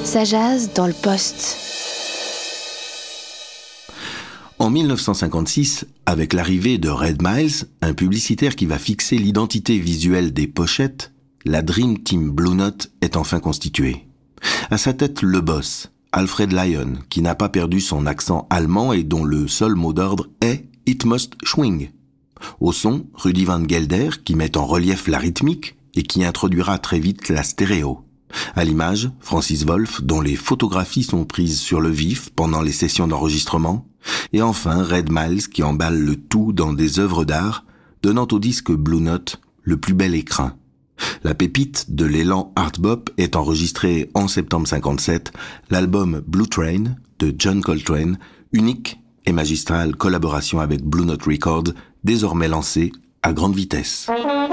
Ça jase dans le poste. En 1956, avec l'arrivée de Red Miles, un publicitaire qui va fixer l'identité visuelle des pochettes, la Dream Team Blue Note est enfin constituée. À sa tête, le boss, Alfred Lion, qui n'a pas perdu son accent allemand et dont le seul mot d'ordre est « It must swing ». Au son, Rudi Van Gelder, qui met en relief la rythmique et qui introduira très vite la stéréo. À l'image, Francis Wolff, dont les photographies sont prises sur le vif pendant les sessions d'enregistrement. Et enfin, Red Miles, qui emballe le tout dans des œuvres d'art, donnant au disque Blue Note le plus bel écrin. La pépite de l'élan art bop est enregistrée en septembre 57, l'album Blue Train de John Coltrane, unique et magistrale collaboration avec Blue Note Records, désormais lancée à grande vitesse.